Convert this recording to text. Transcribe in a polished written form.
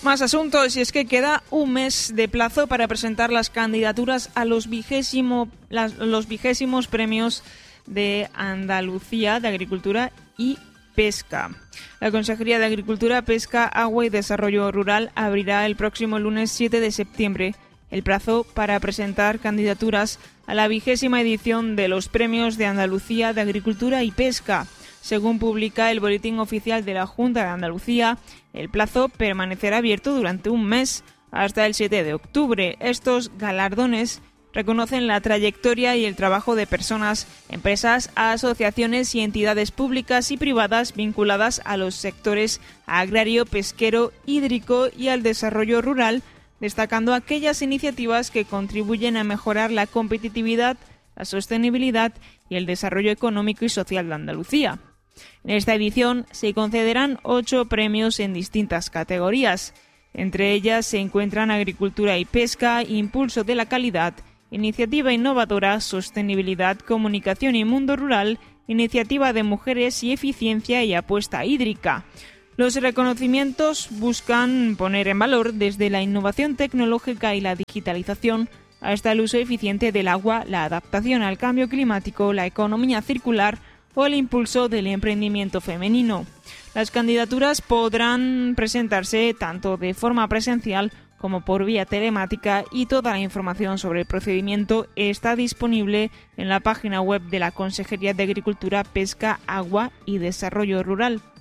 Más asuntos, y es que queda un mes de plazo para presentar las candidaturas a los vigésimos premios de Andalucía de Agricultura y Pesca. La Consejería de Agricultura, Pesca, Agua y Desarrollo Rural abrirá el próximo lunes 7 de septiembre el plazo para presentar candidaturas a la 20ª edición de los Premios de Andalucía de Agricultura y Pesca. Según publica el Boletín Oficial de la Junta de Andalucía, el plazo permanecerá abierto durante un mes, hasta el 7 de octubre. Estos galardones reconocen la trayectoria y el trabajo de personas, empresas, asociaciones y entidades públicas y privadas vinculadas a los sectores agrario, pesquero, hídrico y al desarrollo rural, destacando aquellas iniciativas que contribuyen a mejorar la competitividad, la sostenibilidad y el desarrollo económico y social de Andalucía. En esta edición se concederán 8 premios en distintas categorías. Entre ellas se encuentran Agricultura y Pesca, Impulso de la Calidad, Iniciativa Innovadora, Sostenibilidad, Comunicación y Mundo Rural, Iniciativa de Mujeres y Eficiencia y Apuesta Hídrica. Los reconocimientos buscan poner en valor desde la innovación tecnológica y la digitalización hasta el uso eficiente del agua, la adaptación al cambio climático, la economía circular o el impulso del emprendimiento femenino. Las candidaturas podrán presentarse tanto de forma presencial como por vía telemática, y toda la información sobre el procedimiento está disponible en la página web de la Consejería de Agricultura, Pesca, Agua y Desarrollo Rural.